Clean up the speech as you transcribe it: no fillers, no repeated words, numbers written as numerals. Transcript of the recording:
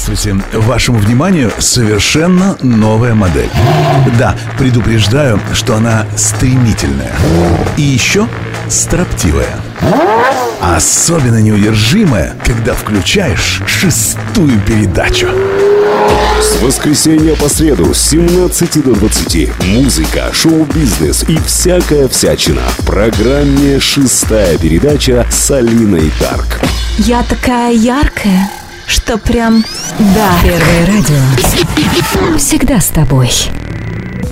Здравствуйте. Вашему вниманию совершенно новая модель. Да, предупреждаю, что она стремительная. И еще строптивая. Особенно неудержимая, когда включаешь 6-ю передачу. С воскресенья по среду с 17 до 20 музыка, шоу-бизнес и всякая всячина в программе «6-я передача» с Алиной Дарк. Я такая яркая, что прям... Да. Первое радио. Всегда с тобой.